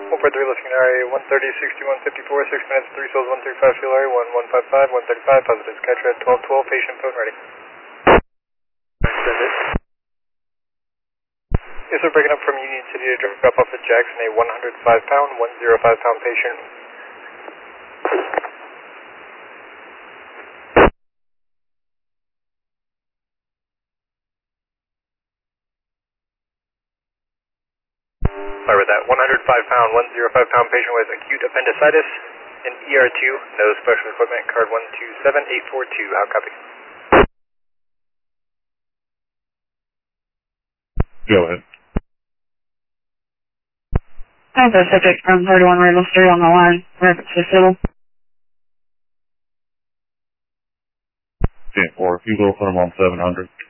143 lifting area 130, 61, 54, 6 minutes, 3 souls, 135, fuel area 1155, 135, positive, Skytrad 1212, patient phone ready. Yes, we're breaking up from Union City to drop off at Jackson, a 105-pound, 105-pound patient. Sorry about that. 105-pound, 105-pound patient with acute appendicitis in ER2, no special equipment, card 127842. How copy? Go ahead. I have a subject from 31 Rainbow Street on the line, reference to civil. 10-4, if you will put them on 700.